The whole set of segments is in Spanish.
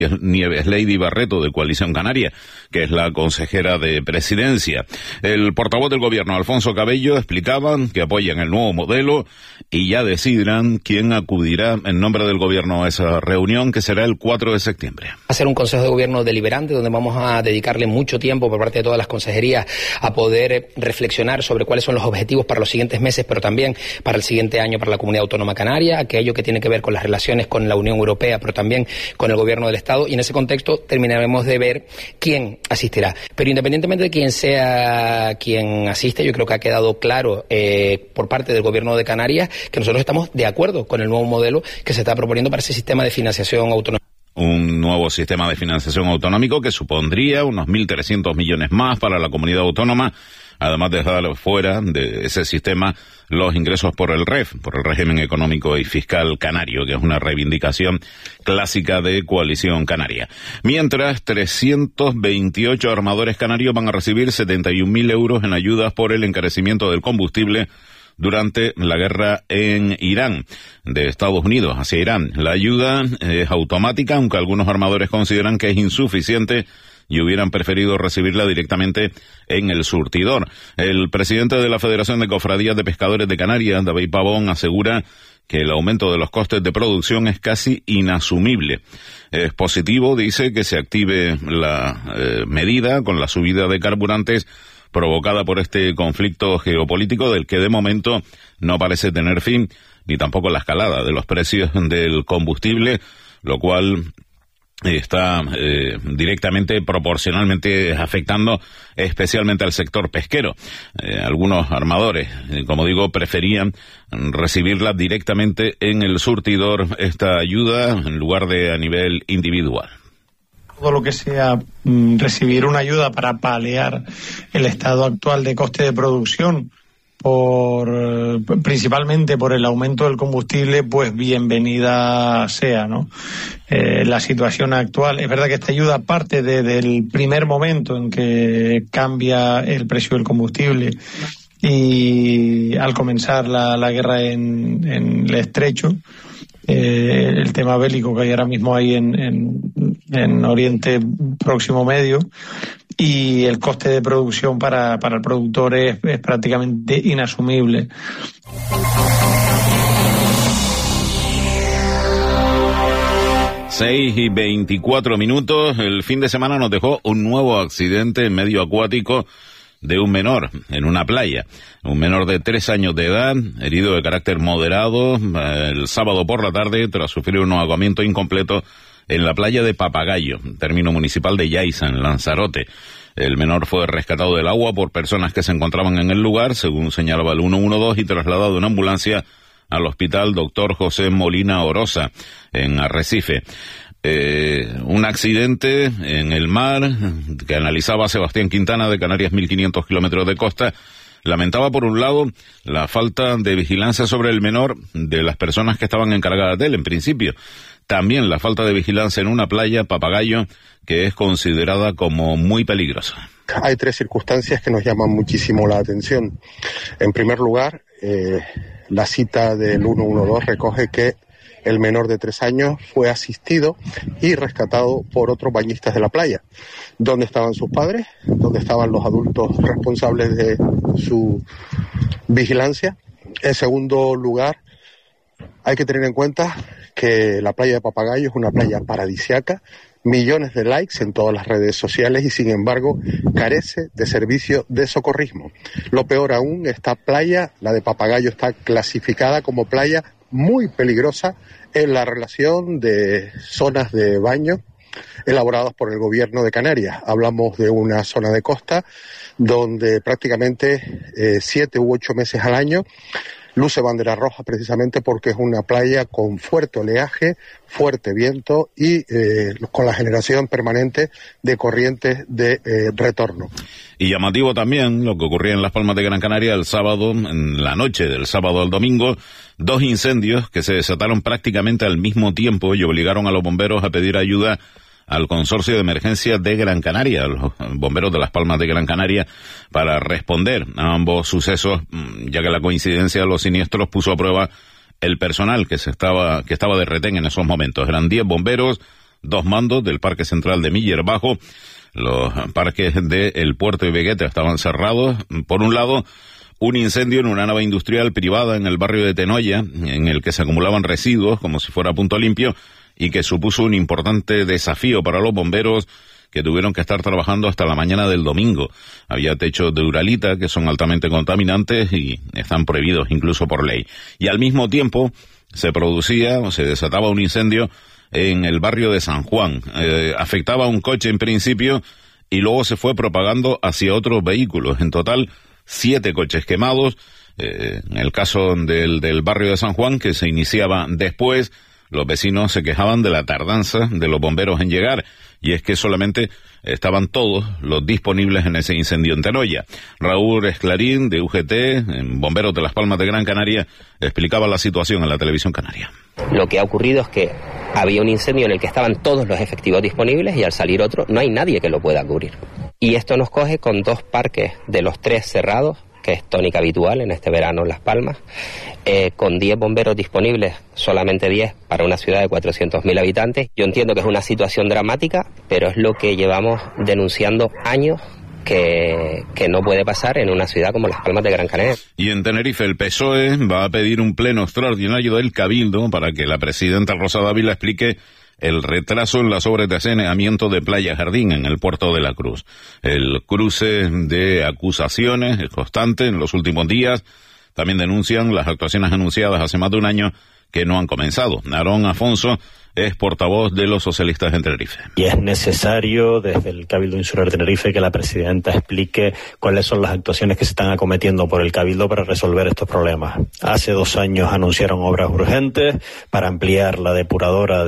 Nieves Lady Barreto, de Coalición Canaria, que es la consejera de Presidencia. El portavoz del Gobierno, Alfonso Cabello, explicaba que apoyan el nuevo modelo y ya decidirán quién acudirá en nombre del Gobierno a esa reunión, que será el 4 de septiembre. Va a ser un Consejo de Gobierno deliberante donde vamos a dedicarle mucho tiempo por parte de todas las consejerías a poder reflexionar sobre cuáles son los objetivos para los siguientes meses, pero también para el siguiente año para la Comunidad Autónoma Canaria, aquello que tiene que ver con las relaciones con la Unión Europea, pero también con el Gobierno del Estado. Y en ese contexto terminaremos de ver quién asistirá. Pero independientemente de quién sea quien asiste, yo creo que ha quedado claro por parte del Gobierno de Canarias que nosotros estamos de acuerdo con el nuevo modelo que se está proponiendo para ese sistema de financiación autonómica. Un nuevo sistema de financiación autonómico que supondría unos 1.300 millones más para la comunidad autónoma, además de dejar fuera de ese sistema los ingresos por el REF, por el régimen económico y fiscal canario, que es una reivindicación clásica de Coalición Canaria. Mientras, 328 armadores canarios van a recibir 71.000 euros en ayudas por el encarecimiento del combustible durante la guerra en Irán, de Estados Unidos hacia Irán. La ayuda es automática, aunque algunos armadores consideran que es insuficiente y hubieran preferido recibirla directamente en el surtidor. El presidente de la Federación de Cofradías de Pescadores de Canarias, David Pavón, asegura que el aumento de los costes de producción es casi inasumible. Es positivo, dice, que se active la medida con la subida de carburantes provocada por este conflicto geopolítico del que de momento no parece tener fin, ni tampoco la escalada de los precios del combustible, lo cual está directamente, proporcionalmente afectando especialmente al sector pesquero. Algunos armadores, como digo, preferían recibirla directamente en el surtidor, esta ayuda, en lugar de a nivel individual. Todo lo que sea recibir una ayuda para paliar el estado actual de coste de producción, principalmente por el aumento del combustible, pues bienvenida sea, ¿no? La situación actual, es verdad que esta ayuda parte desde el primer momento en que cambia el precio del combustible y al comenzar la guerra en el Estrecho, el tema bélico que hay ahora mismo ahí en Oriente Próximo Medio, y el coste de producción para el productor es prácticamente inasumible. Seis y 24 minutos. El fin de semana nos dejó un nuevo accidente en medio acuático de un menor en una playa. Un menor de 3 años de edad, herido de carácter moderado, el sábado por la tarde tras sufrir un ahogamiento incompleto en la playa de Papagayo, término municipal de Yaiza, en Lanzarote. El menor fue rescatado del agua por personas que se encontraban en el lugar, según señalaba el 112, y trasladado en ambulancia al hospital Dr. José Molina Orosa, en Arrecife. Un accidente en el mar que analizaba Sebastián Quintana, de Canarias, 1.500 kilómetros de costa. Lamentaba, por un lado, la falta de vigilancia sobre el menor de las personas que estaban encargadas de él, en principio. También la falta de vigilancia en una playa, Papagayo, que es considerada como muy peligrosa. Hay 3 circunstancias que nos llaman muchísimo la atención. En primer lugar, la cita del 112 recoge que el menor de 3 años fue asistido y rescatado por otros bañistas de la playa. ¿Dónde estaban sus padres? ¿Dónde estaban los adultos responsables de su vigilancia? En segundo lugar, hay que tener en cuenta que la playa de Papagayo es una playa paradisiaca, millones de likes en todas las redes sociales, y sin embargo carece de servicio de socorrismo. Lo peor aún, esta playa, la de Papagayo, está clasificada como playa muy peligrosa en la relación de zonas de baño elaboradas por el Gobierno de Canarias. Hablamos de una zona de costa donde prácticamente 7 u 8 meses al año luce bandera roja, precisamente porque es una playa con fuerte oleaje, fuerte viento y con la generación permanente de corrientes de retorno. Y llamativo también lo que ocurría en Las Palmas de Gran Canaria el sábado, en la noche del sábado al domingo, 2 incendios que se desataron prácticamente al mismo tiempo y obligaron a los bomberos a pedir ayuda al Consorcio de Emergencia de Gran Canaria, los bomberos de Las Palmas de Gran Canaria, para responder a ambos sucesos, ya que la coincidencia de los siniestros puso a prueba el personal que estaba de retén en esos momentos. Eran 10 bomberos, 2 mandos del Parque Central de Miller Bajo. Los parques del Puerto y Vegueta estaban cerrados. Por un lado, un incendio en una nave industrial privada en el barrio de Tenoya, en el que se acumulaban residuos como si fuera punto limpio, y que supuso un importante desafío para los bomberos, que tuvieron que estar trabajando hasta la mañana del domingo. Había techos de uralita que son altamente contaminantes y están prohibidos incluso por ley. Y al mismo tiempo se desataba un incendio en el barrio de San Juan. Afectaba a un coche en principio y luego se fue propagando hacia otros vehículos. En total, 7 coches quemados. En el caso del barrio de San Juan, que se iniciaba después, los vecinos se quejaban de la tardanza de los bomberos en llegar, y es que solamente estaban todos los disponibles en ese incendio en Tenoya. Raúl Esclarín, de UGT, Bomberos de Las Palmas de Gran Canaria, explicaba la situación en la televisión canaria. Lo que ha ocurrido es que había un incendio en el que estaban todos los efectivos disponibles y al salir otro no hay nadie que lo pueda cubrir. Y esto nos coge con 2 parques de los 3 cerrados, que es tónica habitual en este verano en Las Palmas, con 10 bomberos disponibles, solamente 10 para una ciudad de 400.000 habitantes. Yo entiendo que es una situación dramática, pero es lo que llevamos denunciando años que no puede pasar en una ciudad como Las Palmas de Gran Canaria. Y en Tenerife el PSOE va a pedir un pleno extraordinario del Cabildo para que la presidenta Rosa Dávila explique el retraso en las obras de saneamiento de Playa Jardín en el puerto de la Cruz. El cruce de acusaciones es constante en los últimos días. También denuncian las actuaciones anunciadas hace más de un año que no han comenzado. Aarón Afonso es portavoz de los socialistas en Tenerife. Y es necesario desde el Cabildo Insular de Tenerife que la presidenta explique cuáles son las actuaciones que se están acometiendo por el Cabildo para resolver estos problemas. Hace 2 años anunciaron obras urgentes para ampliar la depuradora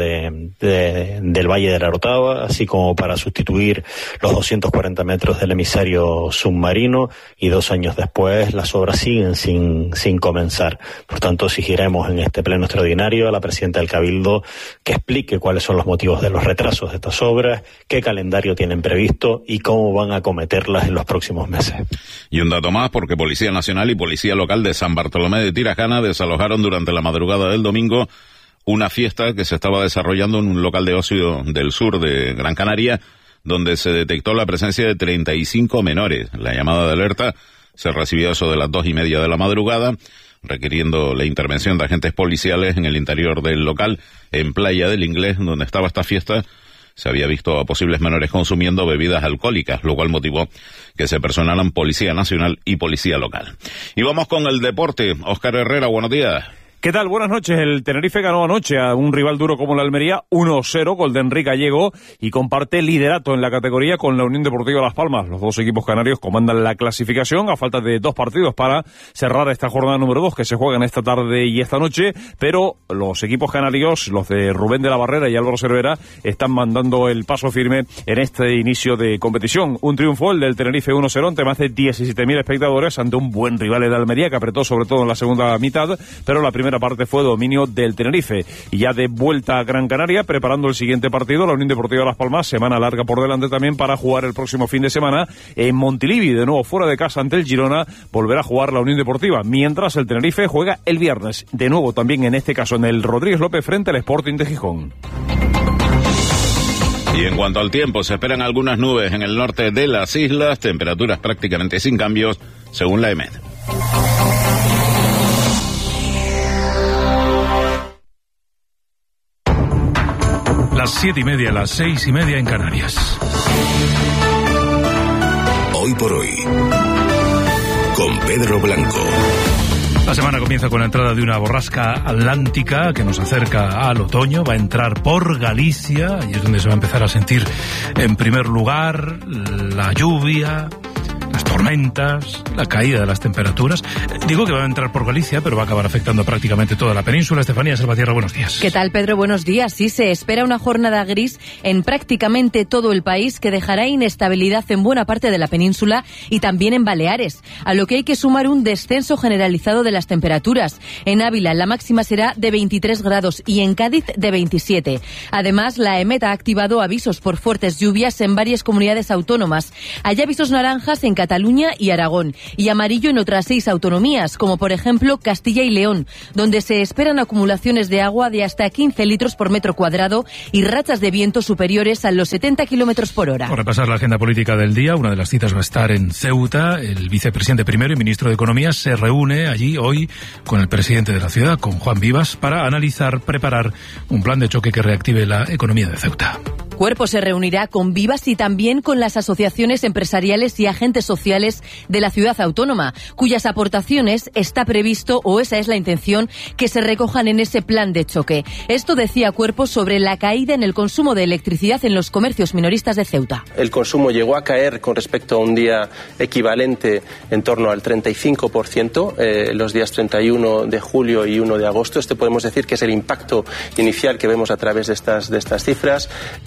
del Valle de la Orotava, así como para sustituir los 240 metros del emisario submarino, y 2 años después las obras siguen sin comenzar. Por tanto, exigiremos en este pleno extraordinario a la presidenta del Cabildo que explique cuáles son los motivos de los retrasos de estas obras, qué calendario tienen previsto y cómo van a acometerlas en los próximos meses. Y un dato más, porque Policía Nacional y Policía Local de San Bartolomé de Tirajana desalojaron durante la madrugada del domingo una fiesta que se estaba desarrollando en un local de ocio del sur de Gran Canaria, donde se detectó la presencia de 35 menores. La llamada de alerta se recibió eso de las 2:30 de la madrugada, requiriendo la intervención de agentes policiales en el interior del local, en Playa del Inglés, donde estaba esta fiesta. Se había visto a posibles menores consumiendo bebidas alcohólicas, lo cual motivó que se personaran Policía Nacional y Policía Local. Y vamos con el deporte. Óscar Herrera, buenos días. ¿Qué tal? Buenas noches. El Tenerife ganó anoche a un rival duro como la Almería 1-0, gol de Enrique Gallego, y comparte liderato en la categoría con la Unión Deportiva Las Palmas. Los 2 equipos canarios comandan la clasificación a falta de 2 partidos para cerrar esta jornada número 2 que se juegan esta tarde y esta noche, pero los equipos canarios, los de Rubén de la Barrera y Álvaro Cervera, están mandando el paso firme en este inicio de competición. Un triunfo, el del Tenerife 1-0, ante más de 17.000 espectadores, ante un buen rival de Almería que apretó sobre todo en la segunda mitad, pero la primera parte fue dominio del Tenerife. Y ya de vuelta a Gran Canaria, preparando el siguiente partido, la Unión Deportiva Las Palmas, semana larga por delante también para jugar el próximo fin de semana en Montilivi, de nuevo fuera de casa ante el Girona, volverá a jugar la Unión Deportiva, mientras el Tenerife juega el viernes, de nuevo también en este caso en el Rodríguez López frente al Sporting de Gijón. Y en cuanto al tiempo, se esperan algunas nubes en el norte de las islas, temperaturas prácticamente sin cambios, según la EMET. Las 7:30, las 6:30 en Canarias. Hoy por hoy, con Pedro Blanco. La semana comienza con la entrada de una borrasca atlántica que nos acerca al otoño. Va a entrar por Galicia y es donde se va a empezar a sentir en primer lugar la lluvia, las tormentas, la caída de las temperaturas. Digo que va a entrar por Galicia, pero va a acabar afectando prácticamente toda la península. Estefanía Salvatierra, buenos días. ¿Qué tal, Pedro? Buenos días. Sí, se espera una jornada gris en prácticamente todo el país que dejará inestabilidad en buena parte de la península y también en Baleares, a lo que hay que sumar un descenso generalizado de las temperaturas. En Ávila la máxima será de 23 grados y en Cádiz de 27. Además, la EMET ha activado avisos por fuertes lluvias en varias comunidades autónomas. Hay avisos naranjas en Cataluña Cataluña y Aragón, y amarillo en otras 6 autonomías, como por ejemplo Castilla y León, donde se esperan acumulaciones de agua de hasta 15 litros por metro cuadrado y rachas de viento superiores a los 70 kilómetros por hora. Por repasar la agenda política del día, una de las citas va a estar en Ceuta. El vicepresidente primero y ministro de Economía se reúne allí hoy con el presidente de la ciudad, con Juan Vivas, para preparar un plan de choque que reactive la economía de Ceuta. Cuerpo se reunirá con Vivas y también con las asociaciones empresariales y agentes sociales de la ciudad autónoma, cuyas aportaciones está previsto, o esa es la intención, que se recojan en ese plan de choque. Esto decía Cuerpo sobre la caída en el consumo de electricidad en los comercios minoristas de Ceuta. El consumo llegó a caer con respecto a un día equivalente en torno al 35%, los días 31 de julio y 1 de agosto. Podemos decir que es el impacto inicial que vemos a través de estas cifras.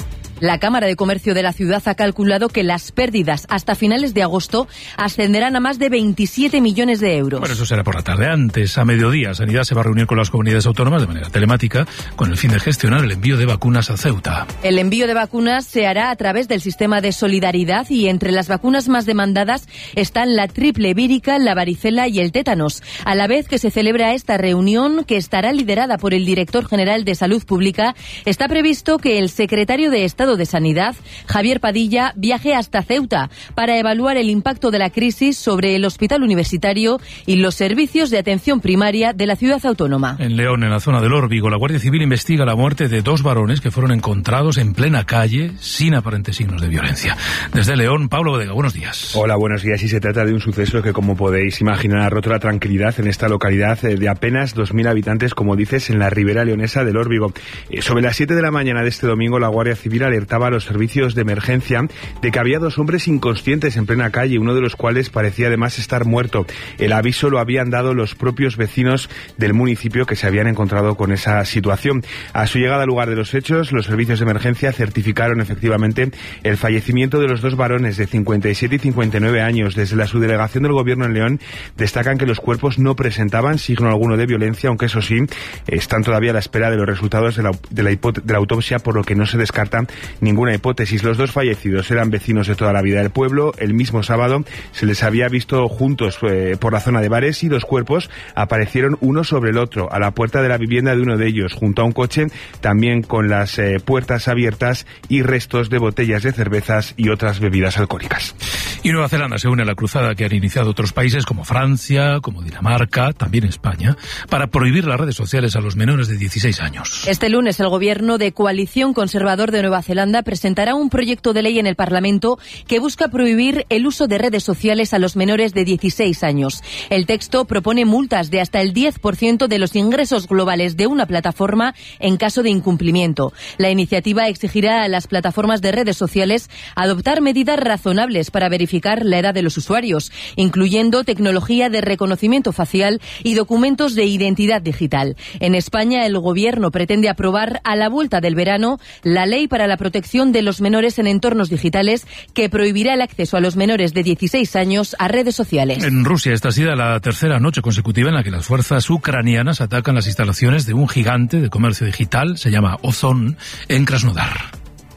La Cámara de Comercio de la ciudad ha calculado que las pérdidas hasta finales de agosto ascenderán a más de 27 millones de euros. Bueno, eso será por la tarde. Antes, a mediodía, Sanidad se va a reunir con las comunidades autónomas de manera telemática con el fin de gestionar el envío de vacunas a Ceuta. El envío de vacunas se hará a través del sistema de solidaridad y entre las vacunas más demandadas están la triple vírica, la varicela y el tétanos. A la vez que se celebra esta reunión, que estará liderada por el director general de Salud Pública, está previsto que el secretario de Estado de Sanidad, Javier Padilla, viaje hasta Ceuta para evaluar el impacto de la crisis sobre el hospital universitario y los servicios de atención primaria de la ciudad autónoma. En León, en la zona del Órbigo, la Guardia Civil investiga la muerte de 2 varones que fueron encontrados en plena calle sin aparentes signos de violencia. Desde León, Pablo Bodega, buenos días. Hola, buenos días. Y se trata de un suceso que, como podéis imaginar, ha roto la tranquilidad en esta localidad de apenas 2.000 habitantes, como dices, en la ribera leonesa del Órbigo. Sobre las 7 de la mañana de este domingo, la Guardia Civil alertaba a los servicios de emergencia de que había 2 hombres inconscientes en plena calle, uno de los cuales parecía además estar muerto. El aviso lo habían dado los propios vecinos del municipio que se habían encontrado con esa situación. A su llegada al lugar de los hechos, los servicios de emergencia certificaron efectivamente el fallecimiento de los 2 varones de 57 y 59 años. Desde la subdelegación del Gobierno en León destacan que los cuerpos no presentaban signo alguno de violencia, aunque eso sí, están todavía a la espera de los resultados de la autopsia, por lo que no se descarta ninguna hipótesis. Los 2 fallecidos eran vecinos de toda la vida del pueblo. El mismo sábado se les había visto juntos por la zona de bares y 2 cuerpos aparecieron uno sobre el otro a la puerta de la vivienda de uno de ellos, junto a un coche, también con las puertas abiertas y restos de botellas de cervezas y otras bebidas alcohólicas. Y Nueva Zelanda se une a la cruzada que han iniciado otros países como Francia, como Dinamarca, también España, para prohibir las redes sociales a los menores de 16 años. Este lunes el gobierno de Coalición Conservador de Nueva Zelanda presentará un proyecto de ley en el Parlamento que busca prohibir el uso de redes sociales a los menores de 16 años. El texto propone multas de hasta el 10% de los ingresos globales de una plataforma en caso de incumplimiento. La iniciativa exigirá a las plataformas de redes sociales adoptar medidas razonables para verificar la edad de los usuarios, incluyendo tecnología de reconocimiento facial y documentos de identidad digital. En España, el gobierno pretende aprobar a la vuelta del verano la ley para la protección de los menores en entornos digitales que prohibirá el acceso a los menores de 16 años a redes sociales. En Rusia, esta ha sido la tercera noche consecutiva en la que las fuerzas ucranianas atacan las instalaciones de un gigante de comercio digital, se llama Ozon, en Krasnodar.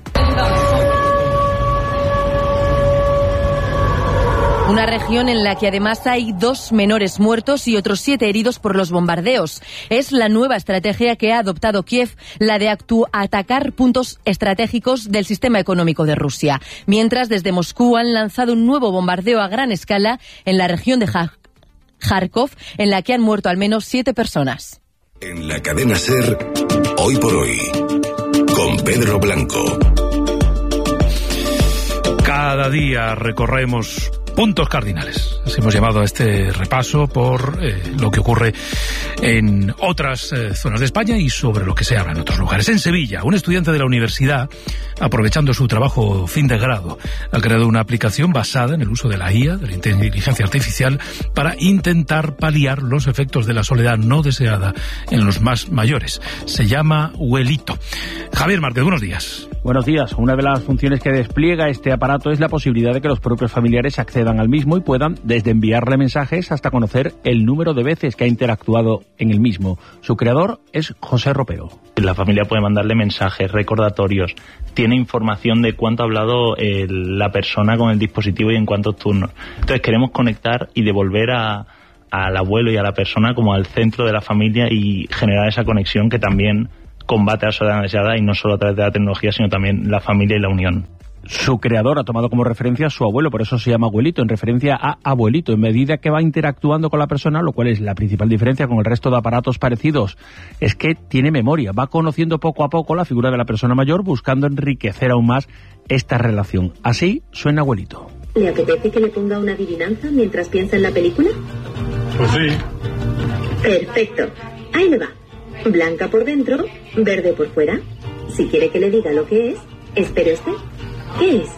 Una región en la que además hay 2 menores muertos y otros 7 heridos por los bombardeos. Es la nueva estrategia que ha adoptado Kiev, la de atacar puntos estratégicos del sistema económico de Rusia. Mientras, desde Moscú han lanzado un nuevo bombardeo a gran escala en la región de Kharkov, en la que han muerto al menos 7 personas. En la cadena SER, Hoy por Hoy, con Pedro Blanco. Cada día recorremos puntos cardinales. Así hemos llamado a este repaso por lo que ocurre en otras zonas de España y sobre lo que se habla en otros lugares. En Sevilla, un estudiante de la universidad, aprovechando su trabajo fin de grado, ha creado una aplicación basada en el uso de la IA, de la inteligencia artificial, para intentar paliar los efectos de la soledad no deseada en los más mayores. Se llama Huelito. Javier Márquez, buenos días. Buenos días. Una de las funciones que despliega este aparato es la posibilidad de que los propios familiares accedan al mismo y puedan desde enviarle mensajes hasta conocer el número de veces que ha interactuado en el mismo. Su creador es José Ropero. La familia puede mandarle mensajes, recordatorios, tiene información de cuánto ha hablado la persona con el dispositivo y en cuántos turnos. Entonces queremos conectar y devolver al abuelo y a la persona como al centro de la familia y generar esa conexión que también combate a la soledad deseada, y no solo a través de la tecnología, sino también la familia y la unión. Su creador ha tomado como referencia a su abuelo, por eso se llama abuelito, en referencia a abuelito, en medida que va interactuando con la persona, lo cual es la principal diferencia con el resto de aparatos parecidos. Es que tiene memoria, va conociendo poco a poco la figura de la persona mayor, buscando enriquecer aún más esta relación. Así suena abuelito. ¿Le apetece que le ponga una adivinanza mientras piensa en la película? Pues sí. Perfecto. Ahí le va. Blanca por dentro, verde por fuera. Si quiere que le diga lo que es, espere usted. ¿Qué es?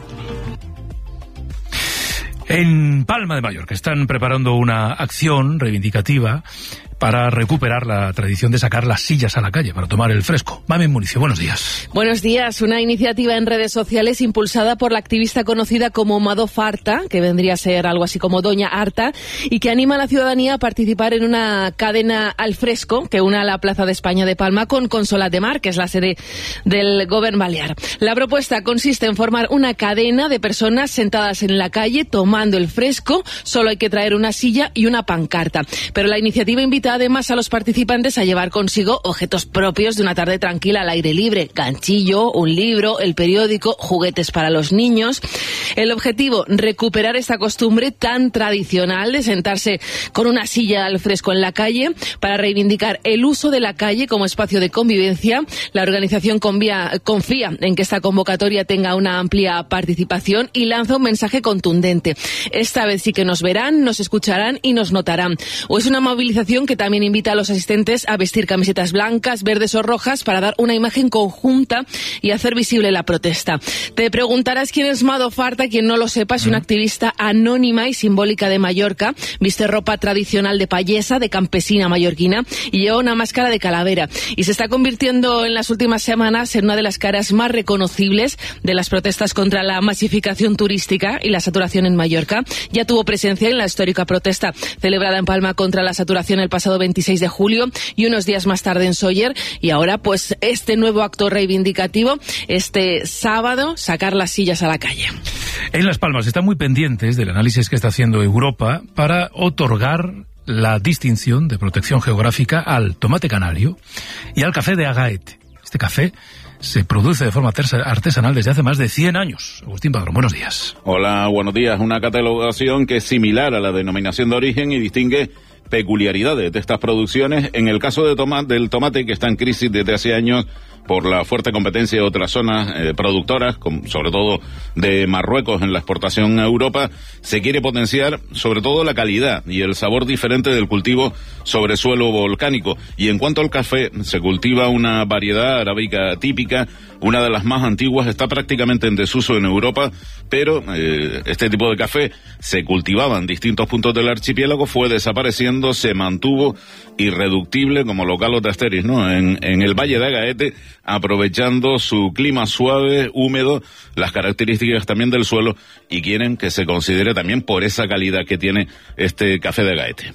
En Palma de Mallorca están preparando una acción reivindicativa para recuperar la tradición de sacar las sillas a la calle para tomar el fresco. Mamen Municio, buenos días. Buenos días. Una iniciativa en redes sociales impulsada por la activista conocida como Mado Farta, que vendría a ser algo así como Doña Harta, y que anima a la ciudadanía a participar en una cadena al fresco que una la Plaza de España de Palma con Consolat de Mar, que es la sede del Govern Balear. La propuesta consiste en formar una cadena de personas sentadas en la calle tomando el fresco. Solo hay que traer una silla y una pancarta. Pero la iniciativa invita además a los participantes a llevar consigo objetos propios de una tarde tranquila al aire libre: ganchillo, un libro, el periódico, juguetes para los niños. El objetivo, recuperar esta costumbre tan tradicional de sentarse con una silla al fresco en la calle para reivindicar el uso de la calle como espacio de convivencia. La organización confía en que esta convocatoria tenga una amplia participación y lanza un mensaje contundente. Esta vez sí que nos verán, nos escucharán y nos notarán. O es una movilización que también invita a los asistentes a vestir camisetas blancas, verdes o rojas para dar una imagen conjunta y hacer visible la protesta. Te preguntarás quién es Mado Farta. Quien no lo sepa, es una activista anónima y simbólica de Mallorca. Viste ropa tradicional de payesa, de campesina mallorquina, y lleva una máscara de calavera. Y se está convirtiendo en las últimas semanas en una de las caras más reconocibles de las protestas contra la masificación turística y la saturación en Mallorca. Ya tuvo presencia en la histórica protesta celebrada en Palma contra la saturación el pasado 26 de julio y unos días más tarde en Sóller, y ahora pues este nuevo acto reivindicativo este sábado, sacar las sillas a la calle. En Las Palmas están muy pendientes del análisis que está haciendo Europa para otorgar la distinción de protección geográfica al tomate canario y al café de Agaete. Este café se produce de forma artesanal desde hace más de 100 años. Agustín Padrón, buenos días. Hola, buenos días. Una catalogación que es similar a la denominación de origen y distingue peculiaridades de estas producciones. En el caso del tomate, que está en crisis desde hace años por la fuerte competencia de otras zonas productoras, sobre todo de Marruecos en la exportación a Europa, se quiere potenciar sobre todo la calidad y el sabor diferente del cultivo sobre suelo volcánico. Y en cuanto al café, se cultiva una variedad arábica típica, una de las más antiguas, está prácticamente en desuso en Europa, pero este tipo de café se cultivaba en distintos puntos del archipiélago, fue desapareciendo, se mantuvo irreductible como los galos de Asteris, ¿no? En el Valle de Agaete, aprovechando su clima suave, húmedo, las características también del suelo, y quieren que se considere también por esa calidad que tiene este café de Agaete.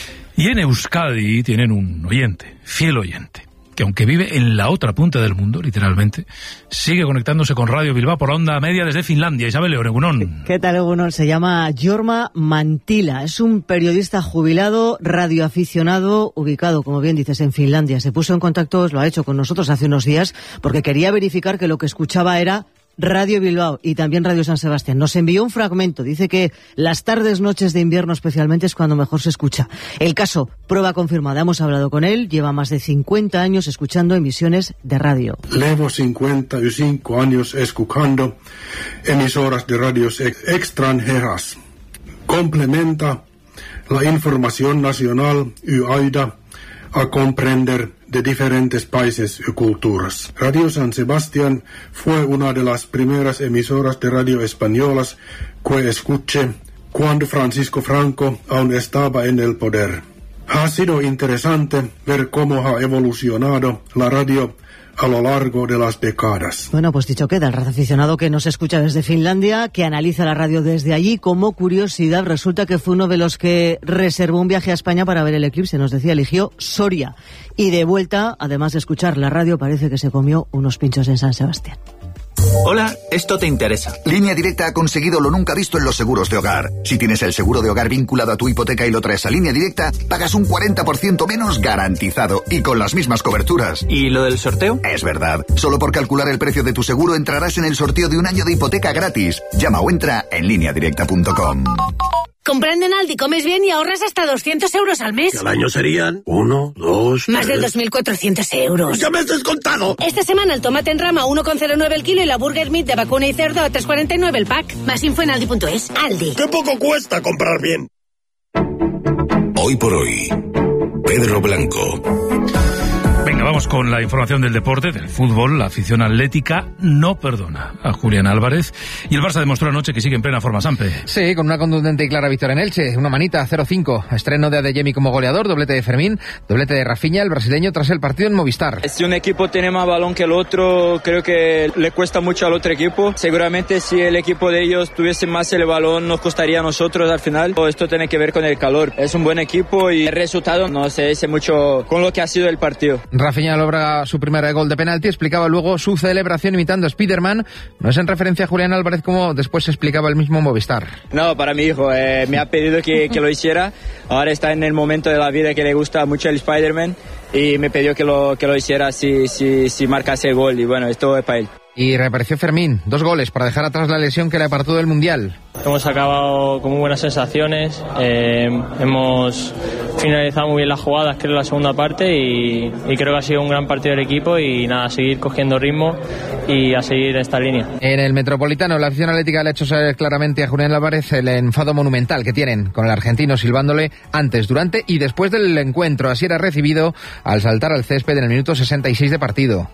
Y en Euskadi tienen un oyente, fiel oyente, que aunque vive en la otra punta del mundo, literalmente, sigue conectándose con Radio Bilbao por onda media desde Finlandia. Isabel León, Egunon. ¿Qué tal, Egunon? Se llama Jorma Mantila. Es un periodista jubilado, radioaficionado, ubicado, como bien dices, en Finlandia. Se puso en contacto, lo ha hecho con nosotros hace unos días, porque quería verificar que lo que escuchaba era Radio Bilbao y también Radio San Sebastián. Nos envió un fragmento. Dice que las tardes, noches de invierno especialmente es cuando mejor se escucha. El caso, prueba confirmada. Hemos hablado con él. Lleva más de 50 años escuchando emisiones de radio. Llevo 55 años escuchando emisoras de radios extranjeras. Complementa la información nacional y ayuda a comprender de diferentes países y culturas. Radio San Sebastián fue una de las primeras emisoras de radio españolas que escuché cuando Francisco Franco aún estaba en el poder. Ha sido interesante ver cómo ha evolucionado la radio a lo largo de las décadas. Bueno, pues dicho queda, el radioaficionado que nos escucha desde Finlandia, que analiza la radio desde allí, como curiosidad, resulta que fue uno de los que reservó un viaje a España para ver el eclipse, nos decía, eligió Soria. Y de vuelta, además de escuchar la radio, parece que se comió unos pinchos en San Sebastián. Hola, esto te interesa. Línea Directa ha conseguido lo nunca visto en los seguros de hogar. Si tienes el seguro de hogar vinculado a tu hipoteca y lo traes a Línea Directa, pagas un 40% menos garantizado y con las mismas coberturas. ¿Y lo del sorteo? Es verdad. Solo por calcular el precio de tu seguro entrarás en el sorteo de un año de hipoteca gratis. Llama o entra en lineadirecta.com. Comprando en Aldi comes bien y ahorras hasta 200 euros al mes. Al año serían 1, 2, Más de 2.400 euros. ¡Ya me has descontado! Esta semana el tomate en rama 1,09 el kilo y la burger meat de vacuna y cerdo a 3,49 el pack. Más info en aldi.es. Aldi. ¡Qué poco cuesta comprar bien! Hoy por hoy, Pedro Blanco. Venga, vamos con la información del deporte, del fútbol. La afición atlética no perdona a Julián Álvarez. Y el Barça demostró anoche que sigue en plena forma, Sampe. Sí, con una contundente y clara victoria en Elche. Una manita, 0-5. Estreno de Adeyemi como goleador, doblete de Fermín, doblete de Rafinha, el brasileño, tras el partido en Movistar. Si un equipo tiene más balón que el otro, creo que le cuesta mucho al otro equipo. Seguramente si el equipo de ellos tuviese más el balón, nos costaría a nosotros al final. Esto tiene que ver con el calor. Es un buen equipo y el resultado no se dice mucho con lo que ha sido el partido. Rafinha logra su primer gol de penalti, explicaba luego su celebración imitando a Spiderman. No es en referencia a Julián Álvarez como después explicaba el mismo Movistar. No, para mi hijo, me ha pedido que lo hiciera. Ahora está en el momento de la vida que le gusta mucho el Spiderman y me pidió que lo hiciera si marcase el gol y bueno, esto es para él. Y reapareció Fermín, 2 goles para dejar atrás la lesión que le apartó del Mundial. Hemos acabado con muy buenas sensaciones, hemos finalizado muy bien las jugadas, creo, la segunda parte y creo que ha sido un gran partido del equipo y nada, a seguir cogiendo ritmo y a seguir esta línea. En el Metropolitano, la afición atlética le ha hecho saber claramente a Julián Álvarez el enfado monumental que tienen con el argentino silbándole antes, durante y después del encuentro. Así era recibido al saltar al césped en el minuto 66 de partido.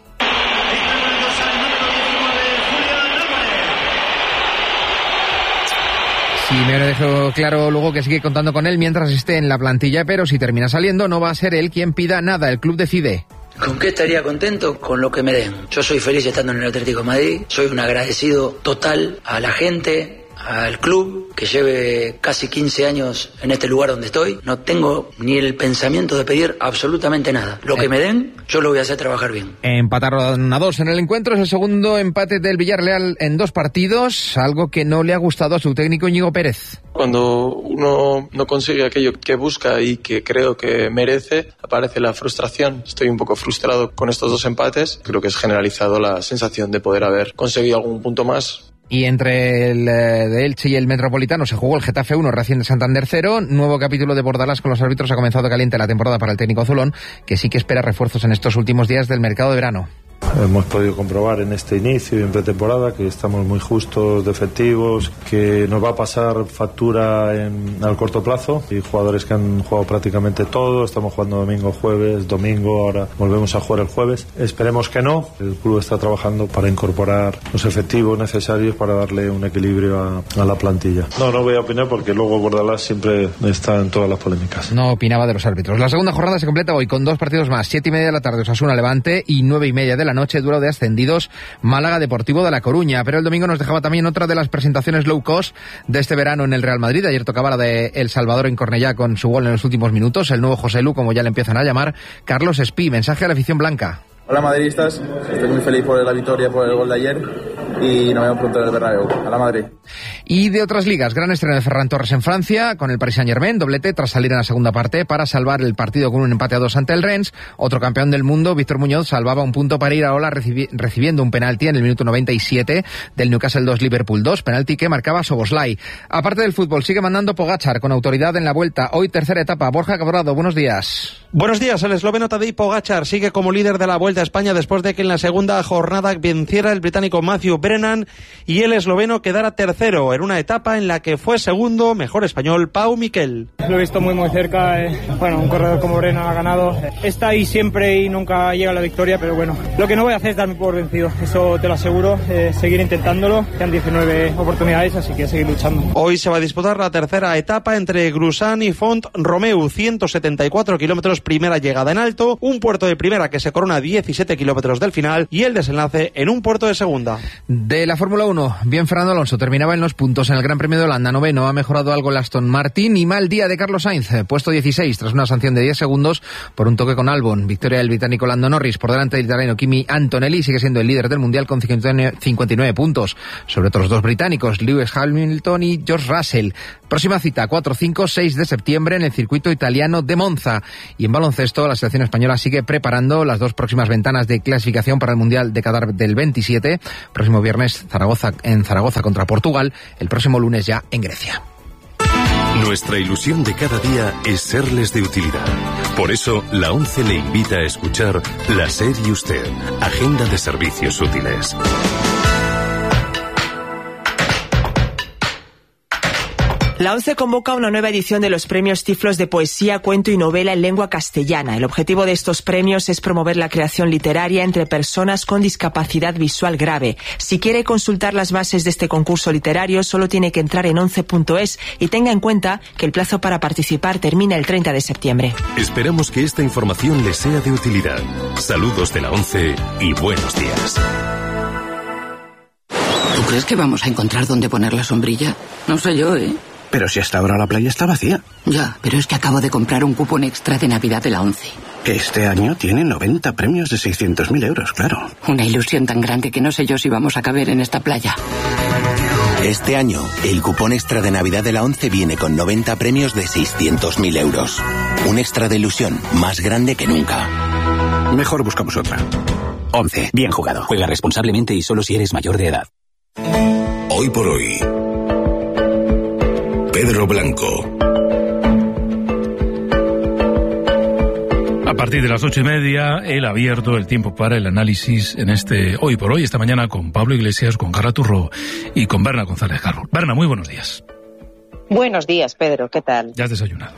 Simeone dejó claro luego que sigue contando con él mientras esté en la plantilla, pero si termina saliendo no va a ser él quien pida nada, el club decide. ¿Con qué estaría contento? Con lo que me den. Yo soy feliz estando en el Atlético de Madrid, soy un agradecido total a la gente, al club, que lleve casi 15 años en este lugar donde estoy. No tengo ni el pensamiento de pedir absolutamente nada. Lo que me den, yo lo voy a hacer trabajar bien. Empataron a 2 en el encuentro, es el segundo empate del Villarreal en 2 partidos, algo que no le ha gustado a su técnico Íñigo Pérez. Cuando uno no consigue aquello que busca y que creo que merece, aparece la frustración. Estoy un poco frustrado con estos 2 empates. Creo que es generalizado la sensación de poder haber conseguido algún punto más. Y entre el de Elche y el Metropolitano se jugó el Getafe 1, Racing de Santander 0. Nuevo capítulo de Bordalás con los árbitros. Ha comenzado caliente la temporada para el técnico azulón, que sí que espera refuerzos en estos últimos días del mercado de verano. Hemos podido comprobar en este inicio y en pretemporada que estamos muy justos de efectivos, que nos va a pasar factura al corto plazo, y jugadores que han jugado prácticamente todo. Estamos jugando domingo, jueves, domingo, ahora volvemos a jugar el jueves. Esperemos que no. El club está trabajando para incorporar los efectivos necesarios para darle un equilibrio a la plantilla. No voy a opinar porque luego Bordalás siempre está en todas las polémicas. No opinaba de los árbitros. La segunda jornada se completa hoy con 2 partidos más, 7:30 de la tarde Osasuna Levante y 9:30 de la noche duelo de ascendidos Málaga Deportivo de La Coruña. Pero el domingo nos dejaba también otra de las presentaciones low cost de este verano en el Real Madrid. Ayer tocaba la de El Salvador en Cornellá con su gol en los últimos minutos, el nuevo José Lu, como ya le empiezan a llamar, Carlos Espí. Mensaje a la afición blanca. Hola madridistas, estoy muy feliz por la victoria, por el gol de ayer y nos vemos pronto en el Bernabéu. A la Madrid. Y de otras ligas, gran estreno de Ferran Torres en Francia con el Paris Saint-Germain, doblete tras salir en la segunda parte para salvar el partido con un empate a 2 ante el Rennes. Otro campeón del mundo, Víctor Muñoz, salvaba un punto para ir a Ola recibiendo un penalti en el minuto 97 del Newcastle 2 Liverpool 2, penalti que marcaba Soboslai. Aparte del fútbol, sigue mandando Pogačar con autoridad en la Vuelta. Hoy tercera etapa. Borja Cabrado, buenos días. Buenos días, el esloveno Tadej Pogačar sigue como líder de la Vuelta a España después de que en la segunda jornada venciera el británico Matthew Brennan y el esloveno quedara tercero. tercero en una etapa en la que fue segundo, mejor español, Pau Miquel. Lo he visto muy cerca, un corredor como Brena ha ganado, está ahí siempre y nunca llega a la victoria, pero bueno, lo que no voy a hacer es darme por vencido, eso te lo aseguro, seguir intentándolo, quedan 19 oportunidades, así que seguir luchando. Hoy se va a disputar la tercera etapa entre Grusán y Font-Romeu, 174 kilómetros, primera llegada en alto, un puerto de primera que se corona a 17 kilómetros del final y el desenlace en un puerto de segunda. De la Fórmula 1, bien Fernando Alonso, terminaba en los puntos en el Gran Premio de Holanda, noveno, ha mejorado algo el Aston Martin y mal día de Carlos Sainz, puesto 16 tras una sanción de 10 segundos por un toque con Albon. Victoria del británico Lando Norris por delante del italiano Kimi Antonelli, sigue siendo el líder del Mundial con 59 puntos sobre otros dos británicos, Lewis Hamilton y George Russell. Próxima cita, 4, 5, 6 de septiembre en el circuito italiano de Monza. Y en baloncesto, la selección española sigue preparando las dos próximas ventanas de clasificación para el Mundial de Qatar del 27. Próximo viernes en Zaragoza contra Portugal, el próximo lunes ya en Grecia. Nuestra ilusión de cada día es serles de utilidad. Por eso, la ONCE le invita a escuchar La SER y Usted, Agenda de Servicios Útiles. La ONCE convoca una nueva edición de los premios Tiflos de poesía, cuento y novela en lengua castellana. El objetivo de estos premios es promover la creación literaria entre personas con discapacidad visual grave. Si quiere consultar las bases de este concurso literario, solo tiene que entrar en 11.es y tenga en cuenta que el plazo para participar termina el 30 de septiembre. Esperamos que esta información les sea de utilidad. Saludos de la ONCE y buenos días. ¿Tú crees que vamos a encontrar dónde poner la sombrilla? No sé yo, ¿eh? Pero si hasta ahora la playa está vacía. Ya, pero es que acabo de comprar un cupón extra de Navidad de la ONCE. Que este año tiene 90 premios de 600.000 euros, claro. Una ilusión tan grande que no sé yo si vamos a caber en esta playa. Este año, el cupón extra de Navidad de la ONCE viene con 90 premios de 600.000 euros. Un extra de ilusión más grande que nunca. Mejor buscamos otra. ONCE, bien jugado. Juega responsablemente y solo si eres mayor de edad. Hoy por hoy, Pedro Blanco. A partir de las 8:30, el abierto, el tiempo para el análisis en este Hoy por Hoy, esta mañana con Pablo Iglesias, con Carla Turró y con Berna González Carlos. Berna, muy buenos días. Buenos días, Pedro, ¿qué tal? ¿Ya has desayunado?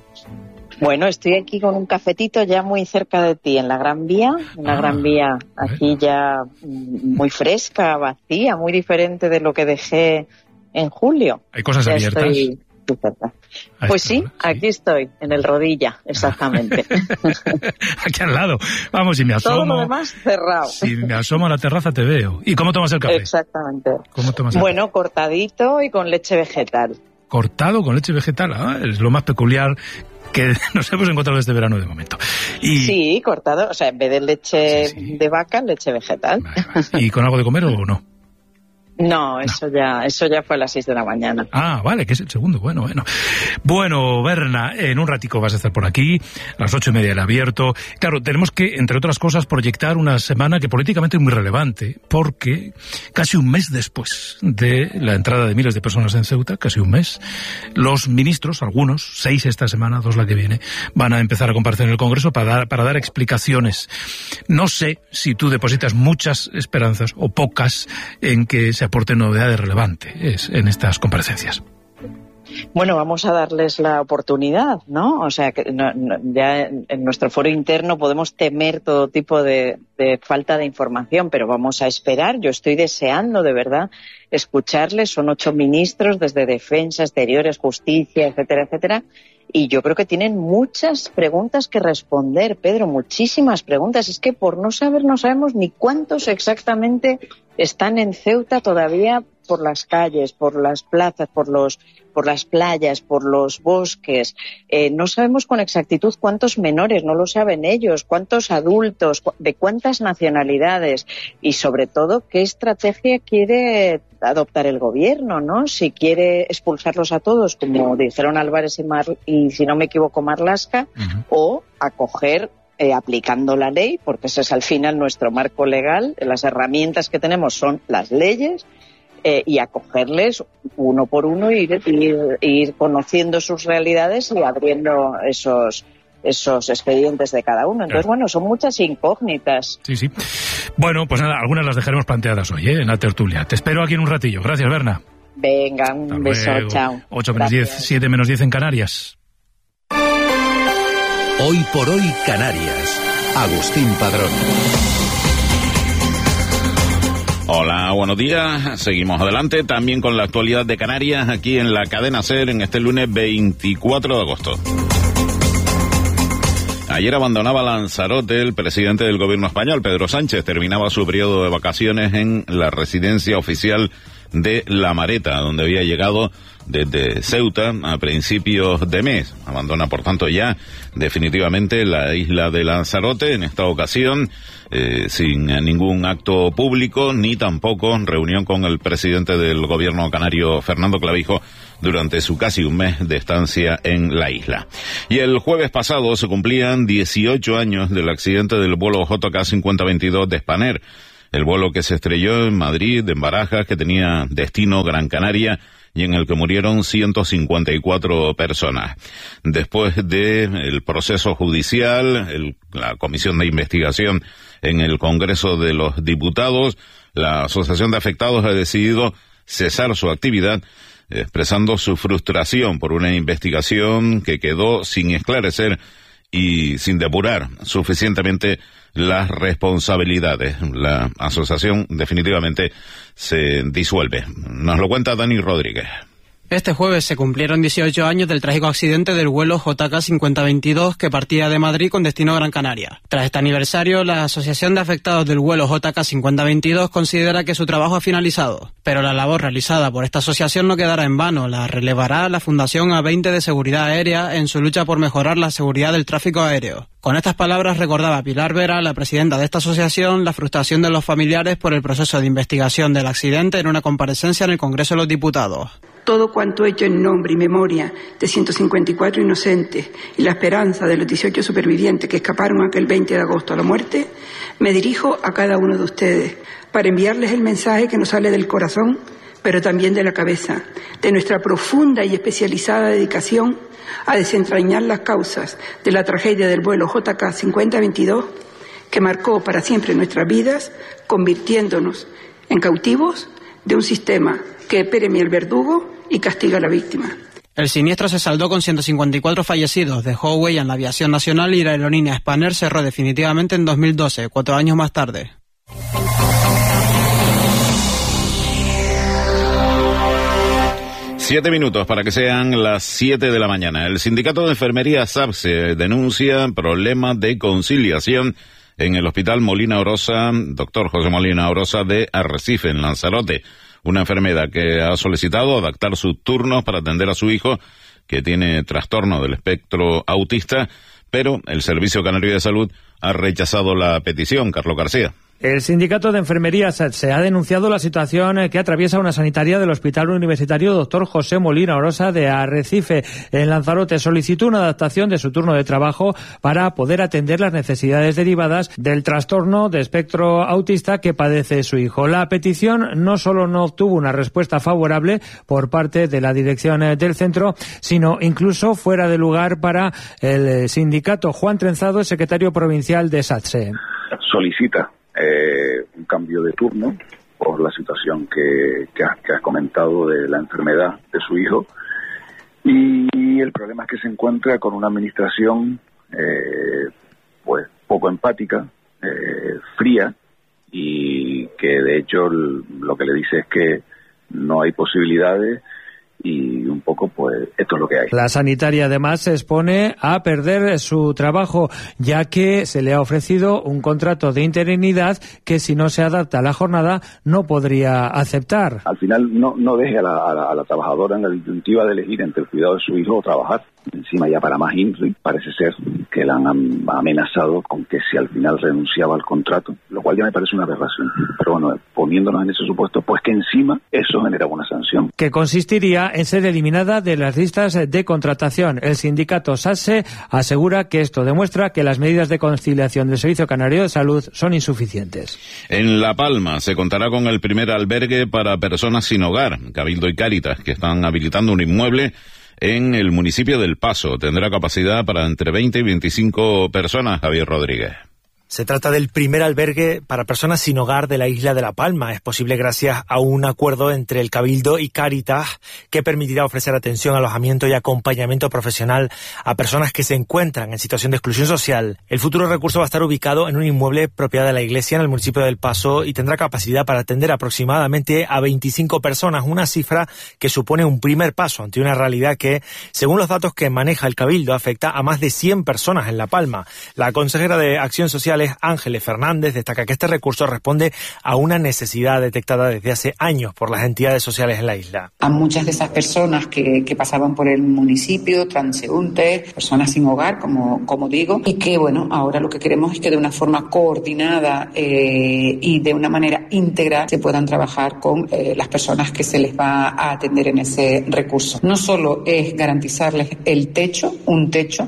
Bueno, estoy aquí con un cafetito ya muy cerca de ti, en la Gran Vía, Gran Vía aquí ya muy fresca, vacía, muy diferente de lo que dejé en julio. ¿Hay cosas abiertas? Estoy muy cerca. Pues sí, aquí estoy, en el Rodilla, exactamente. Aquí al lado. Vamos, si me asomo... Todo lo demás cerrado. Si me asomo a la terraza te veo. ¿Y cómo tomas el café? Exactamente. ¿Cómo tomas el café? Cortadito y con leche vegetal. Cortado con leche vegetal, es lo más peculiar que nos hemos encontrado este verano de momento. Sí, cortado, o sea, en vez de leche de vaca, leche vegetal. Vale. ¿Y con algo de comer o no? No, eso ya fue a las 6 de la mañana. Ah, vale, que es el segundo, bueno. Bueno, Berna, en un ratico vas a estar por aquí, a las 8:30 el abierto. Claro, tenemos que, entre otras cosas, proyectar una semana que políticamente es muy relevante, porque casi un mes después de la entrada de miles de personas en Ceuta, casi un mes, los ministros, algunos, 6 esta semana, 2 la que viene, van a empezar a comparecer en el Congreso para dar explicaciones. No sé si tú depositas muchas esperanzas o pocas en que se aporten novedades relevantes en estas comparecencias. Bueno, vamos a darles la oportunidad, ¿no? O sea, que ya en nuestro foro interno podemos temer todo tipo de falta de información, pero vamos a esperar. Yo estoy deseando, de verdad, escucharles. Son 8 ministros, desde Defensa, Exteriores, Justicia, etcétera, etcétera. Y yo creo que tienen muchas preguntas que responder, Pedro, muchísimas preguntas. Es que por no saber, no sabemos ni cuántos exactamente están en Ceuta todavía por las calles, por las plazas, por las playas, por los bosques. No sabemos con exactitud cuántos menores, no lo saben ellos, cuántos adultos, de cuántas nacionalidades y sobre todo qué estrategia quiere adoptar el gobierno, ¿no? Si quiere expulsarlos a todos, como dijeron Álvarez y si no me equivoco, Marlaska, o acoger aplicando la ley, porque ese es al final nuestro marco legal, las herramientas que tenemos son las leyes, y acogerles uno por uno y ir conociendo sus realidades y abriendo esos expedientes de cada uno. Entonces, bueno, son muchas incógnitas. Sí. Bueno, pues nada, algunas las dejaremos planteadas hoy, en la tertulia. Te espero aquí en un ratillo. Gracias, Berna. Venga, un beso, chao. 8 menos 10, 7 menos 10 en Canarias. Hoy por hoy Canarias. Agustín Padrón. Hola, buenos días. Seguimos adelante también con la actualidad de Canarias aquí en la cadena SER en este lunes 24 de agosto. Ayer abandonaba Lanzarote el presidente del gobierno español, Pedro Sánchez. Terminaba su periodo de vacaciones en la residencia oficial de La Mareta, donde había llegado desde Ceuta a principios de mes. Abandona, por tanto, ya definitivamente la isla de Lanzarote, en esta ocasión sin ningún acto público, ni tampoco reunión con el presidente del gobierno canario, Fernando Clavijo, durante su casi un mes de estancia en la isla. Y el jueves pasado se cumplían 18 años del accidente del vuelo JK 5022 de Spanair, el vuelo que se estrelló en Madrid, en Barajas, que tenía destino Gran Canaria, y en el que murieron 154 personas. Después del proceso judicial, la comisión de investigación en el Congreso de los Diputados, la Asociación de Afectados ha decidido cesar su actividad, expresando su frustración por una investigación que quedó sin esclarecer y sin depurar suficientemente las responsabilidades. La asociación definitivamente se disuelve. Nos lo cuenta Dani Rodríguez. Este jueves se cumplieron 18 años del trágico accidente del vuelo JK 5022 que partía de Madrid con destino Gran Canaria. Tras este aniversario, la Asociación de Afectados del vuelo JK 5022 considera que su trabajo ha finalizado. Pero la labor realizada por esta asociación no quedará en vano. La relevará la Fundación A20 de Seguridad Aérea en su lucha por mejorar la seguridad del tráfico aéreo. Con estas palabras recordaba Pilar Vera, la presidenta de esta asociación, la frustración de los familiares por el proceso de investigación del accidente en una comparecencia en el Congreso de los Diputados. Todo cuanto hecho en nombre y memoria de 154 inocentes y la esperanza de los 18 supervivientes que escaparon aquel 20 de agosto a la muerte, me dirijo a cada uno de ustedes para enviarles el mensaje que nos sale del corazón, pero también de la cabeza, de nuestra profunda y especializada dedicación a desentrañar las causas de la tragedia del vuelo JK 5022 que marcó para siempre nuestras vidas, convirtiéndonos en cautivos de un sistema que premia al verdugo y castiga a la víctima. El siniestro se saldó con 154 fallecidos, dejó huella en la aviación nacional y la aerolínea Spanair cerró definitivamente en 2012, 4 años más tarde. Siete minutos para que sean las 7 de la mañana. El sindicato de enfermería SAPSE denuncia problemas de conciliación en el Hospital Molina Orosa, doctor José Molina Orosa de Arrecife, en Lanzarote. Una enfermera que ha solicitado adaptar sus turnos para atender a su hijo, que tiene trastorno del espectro autista, pero el Servicio Canario de Salud ha rechazado la petición. Carlos García. El sindicato de enfermería SATSE ha denunciado la situación que atraviesa una sanitaria del Hospital Universitario Dr. José Molina Orosa de Arrecife, en Lanzarote. Solicitó una adaptación de su turno de trabajo para poder atender las necesidades derivadas del trastorno de espectro autista que padece su hijo. La petición no solo no obtuvo una respuesta favorable por parte de la dirección del centro, sino incluso fuera de lugar para el sindicato. Juan Trenzado, el secretario provincial de SATSE. Solicita un cambio de turno por la situación que has comentado de la enfermedad de su hijo, y el problema es que se encuentra con una administración pues poco empática, fría, y que de hecho lo que le dice es que no hay posibilidades. Y un poco, pues, esto es lo que hay. La sanitaria, además, se expone a perder su trabajo, ya que se le ha ofrecido un contrato de interinidad que, si no se adapta a la jornada, no podría aceptar. Al final, no deje a la trabajadora en la disyuntiva de elegir entre el cuidado de su hijo o trabajar. Encima, ya para más INRI, parece ser que la han amenazado con que si al final renunciaba al contrato, lo cual ya me parece una aberración. Pero bueno, poniéndonos en ese supuesto, pues que encima eso generaba una sanción. Que consistiría en ser eliminada de las listas de contratación. El sindicato SATSE asegura que esto demuestra que las medidas de conciliación del Servicio Canario de Salud son insuficientes. En La Palma se contará con el primer albergue para personas sin hogar. Cabildo y Cáritas, que están habilitando un inmueble en el municipio del Paso. Tendrá capacidad para entre 20 y 25 personas, Javier Rodríguez. Se trata del primer albergue para personas sin hogar de la isla de La Palma. Es posible gracias a un acuerdo entre el Cabildo y Cáritas que permitirá ofrecer atención, alojamiento y acompañamiento profesional a personas que se encuentran en situación de exclusión social. El futuro recurso va a estar ubicado en un inmueble propiedad de la Iglesia en el municipio del Paso y tendrá capacidad para atender aproximadamente a 25 personas, una cifra que supone un primer paso ante una realidad que, según los datos que maneja el Cabildo, afecta a más de 100 personas en La Palma. La consejera de Acción Social, Ángeles Fernández, destaca que este recurso responde a una necesidad detectada desde hace años por las entidades sociales en la isla. A muchas de esas personas que pasaban por el municipio, transeúntes, personas sin hogar, como digo, y que ahora lo que queremos es que de una forma coordinada y de una manera íntegra se puedan trabajar con las personas que se les va a atender en ese recurso. No solo es garantizarles un techo,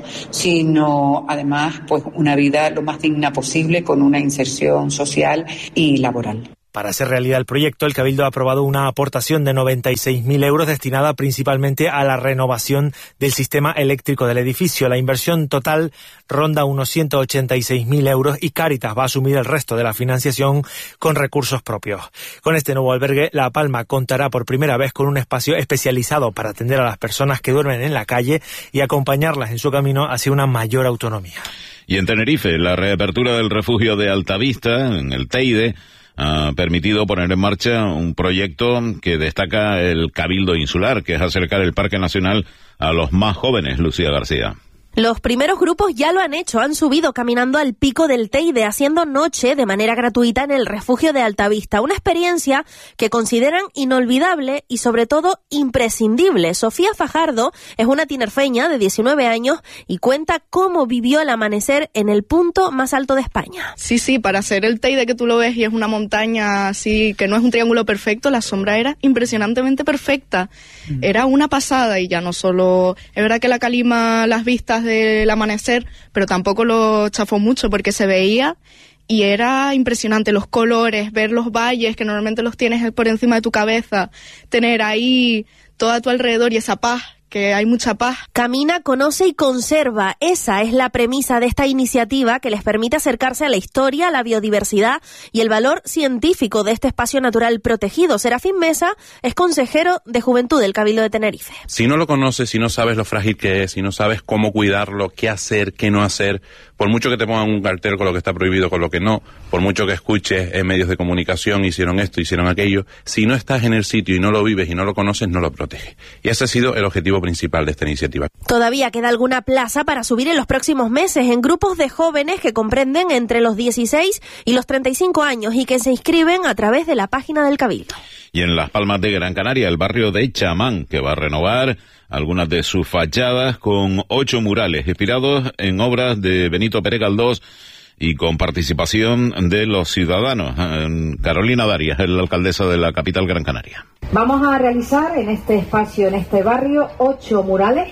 sino además una vida lo más digna posible con una inserción social y laboral. Para hacer realidad el proyecto, el Cabildo ha aprobado una aportación de 96.000 euros destinada principalmente a la renovación del sistema eléctrico del edificio. La inversión total ronda unos 186.000 euros y Cáritas va a asumir el resto de la financiación con recursos propios. Con este nuevo albergue, La Palma contará por primera vez con un espacio especializado para atender a las personas que duermen en la calle y acompañarlas en su camino hacia una mayor autonomía. Y en Tenerife, la reapertura del refugio de Altavista, en el Teide, ha permitido poner en marcha un proyecto que destaca el Cabildo Insular, que es acercar el Parque Nacional a los más jóvenes. Lucía García. Los primeros grupos ya lo han hecho, han subido caminando al pico del Teide, haciendo noche de manera gratuita en el refugio de Altavista. Una experiencia que consideran inolvidable y sobre todo imprescindible. Sofía Fajardo es una tinerfeña de 19 años y cuenta cómo vivió el amanecer en el punto más alto de España. Sí, para hacer el Teide que tú lo ves y es una montaña así que no es un triángulo perfecto, la sombra era impresionantemente perfecta. Era una pasada y ya no solo... Es verdad que la calima, las vistas del amanecer, pero tampoco lo chafó mucho porque se veía y era impresionante los colores, ver los valles que normalmente los tienes por encima de tu cabeza, tener ahí todo a tu alrededor y esa paz, que hay mucha paz. Camina, conoce y conserva. Esa es la premisa de esta iniciativa que les permite acercarse a la historia, a la biodiversidad y el valor científico de este espacio natural protegido. Serafín Mesa es consejero de Juventud del Cabildo de Tenerife. Si no lo conoces, si no sabes lo frágil que es, si no sabes cómo cuidarlo, qué hacer, qué no hacer, por mucho que te pongan un cartel con lo que está prohibido, con lo que no, por mucho que escuches en medios de comunicación, hicieron esto, hicieron aquello, si no estás en el sitio y no lo vives y no lo conoces, no lo proteges. Y ese ha sido el objetivo principal de esta iniciativa. Todavía queda alguna plaza para subir en los próximos meses en grupos de jóvenes que comprenden entre los 16 y los 35 años y que se inscriben a través de la página del Cabildo. Y en Las Palmas de Gran Canaria, el barrio de Chamán, que va a renovar algunas de sus fachadas con 8 murales inspirados en obras de Benito Pérez Galdós y con participación de los ciudadanos. Carolina Darias, la alcaldesa de la capital Gran Canaria. Vamos a realizar en este espacio, en este barrio, 8 murales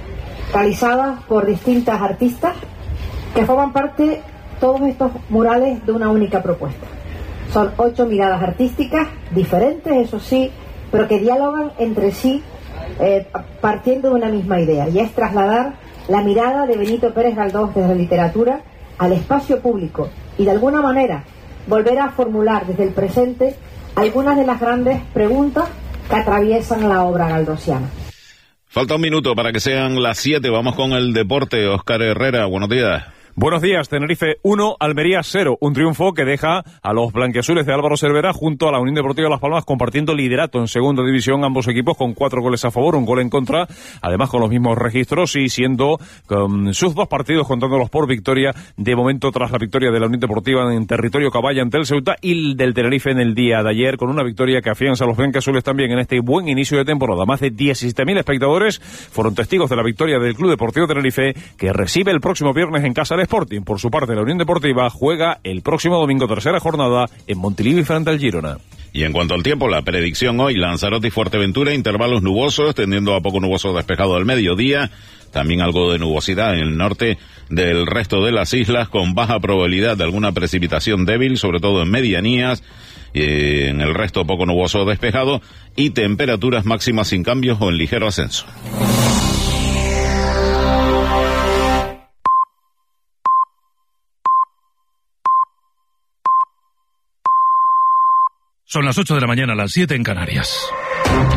realizadas por distintas artistas que forman parte, todos estos murales, de una única propuesta. Son 8 miradas artísticas diferentes, eso sí, pero que dialogan entre sí partiendo de una misma idea, y es trasladar la mirada de Benito Pérez Galdós desde la literatura al espacio público y de alguna manera volver a formular desde el presente algunas de las grandes preguntas que atraviesan la obra galdosiana. Falta un minuto para que sean las 7. Vamos con el deporte. Óscar Herrera, buenos días. Buenos días, Tenerife 1, Almería 0, un triunfo que deja a los blanquiazules de Álvaro Cervera junto a la Unión Deportiva Las Palmas compartiendo liderato en segunda división, ambos equipos con 4 goles a favor, 1 gol en contra, además con los mismos registros y siendo sus 2 partidos contándolos por victoria, de momento tras la victoria de la Unión Deportiva en territorio Caballa ante el Ceuta y del Tenerife en el día de ayer, con una victoria que afianza a los blanquiazules también en este buen inicio de temporada. Más de 17.000 espectadores fueron testigos de la victoria del Club Deportivo Tenerife, que recibe el próximo viernes en casa Sporting. Por su parte, la Unión Deportiva juega el próximo domingo, tercera jornada, en Montilivi frente al Girona. Y en cuanto al tiempo, la predicción hoy: Lanzarote y Fuerteventura, intervalos nubosos, tendiendo a poco nuboso despejado al mediodía. También algo de nubosidad en el norte del resto de las islas, con baja probabilidad de alguna precipitación débil, sobre todo en medianías. En el resto poco nuboso despejado y temperaturas máximas sin cambios o en ligero ascenso. Son las 8 de la mañana, las 7 en Canarias.